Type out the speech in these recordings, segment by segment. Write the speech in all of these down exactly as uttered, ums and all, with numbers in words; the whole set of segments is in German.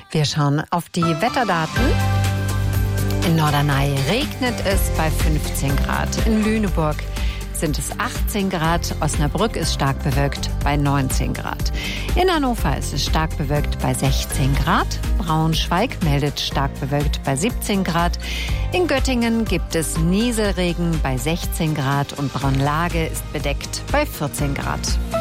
Wir schauen auf die Wetterdaten. In Norderney regnet es bei fünfzehn Grad. In Lüneburg sind es achtzehn Grad. Osnabrück ist stark bewölkt bei neunzehn Grad. In Hannover ist es stark bewölkt bei sechzehn Grad. Braunschweig meldet stark bewölkt bei siebzehn Grad. In Göttingen gibt es Nieselregen bei sechzehn Grad und Braunlage ist bedeckt bei vierzehn Grad.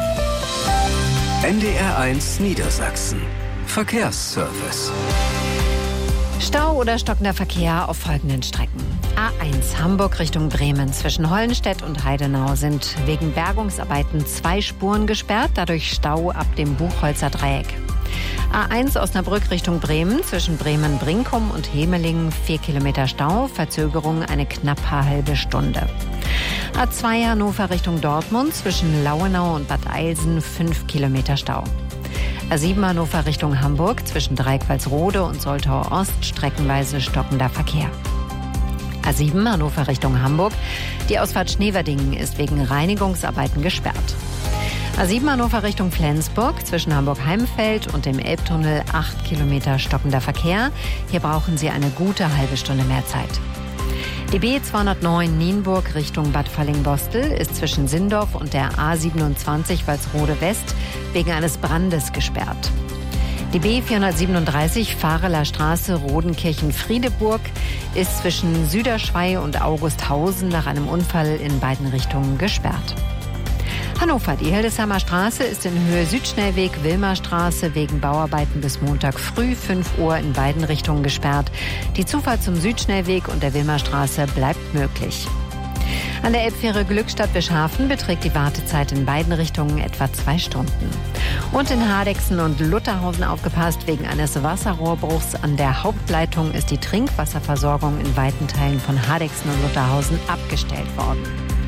N D R eins Niedersachsen. Verkehrsservice. Stau oder stockender Verkehr auf folgenden Strecken. A eins Hamburg Richtung Bremen zwischen Hollenstedt und Heidenau sind wegen Bergungsarbeiten zwei Spuren gesperrt, dadurch Stau ab dem Buchholzer Dreieck. A eins Osnabrück Richtung Bremen zwischen Bremen-Brinkum und Hemelingen vier Kilometer Stau, Verzögerung eine knappe halbe Stunde. A zwei Hannover Richtung Dortmund zwischen Lauenau und Bad Eilsen fünf Kilometer Stau. A sieben Hannover Richtung Hamburg zwischen Dreikwalsrode und Soltau Ost streckenweise stockender Verkehr. A sieben Hannover Richtung Hamburg. Die Ausfahrt Schneverdingen ist wegen Reinigungsarbeiten gesperrt. A sieben Hannover Richtung Flensburg zwischen Hamburg-Heimfeld und dem Elbtunnel acht Kilometer stockender Verkehr. Hier brauchen Sie eine gute halbe Stunde mehr Zeit. Die B zweihundertneun Nienburg Richtung Bad Fallingbostel ist zwischen Sindorf und der A siebenundzwanzig Walsrode West wegen eines Brandes gesperrt. Die B vierhundertsiebenunddreißig Fahreler Straße Rodenkirchen-Friedeburg ist zwischen Süderschwei und Augusthausen nach einem Unfall in beiden Richtungen gesperrt. Hannover, die Hildesheimer Straße ist in Höhe Südschnellweg Wilmerstraße wegen Bauarbeiten bis Montag früh fünf Uhr in beiden Richtungen gesperrt. Die Zufahrt zum Südschnellweg und der Wilmerstraße bleibt möglich. An der Elbfähre Glückstadt-Bischhafen beträgt die Wartezeit in beiden Richtungen etwa zwei Stunden. Und in Hardegsen und Lutterhausen aufgepasst, wegen eines Wasserrohrbruchs an der Hauptleitung ist die Trinkwasserversorgung in weiten Teilen von Hardegsen und Lutterhausen abgestellt worden.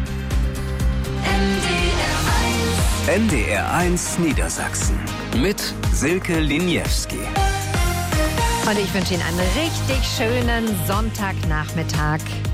N D R eins Niedersachsen mit Silke Liniewski. Und ich wünsche Ihnen einen richtig schönen Sonntagnachmittag.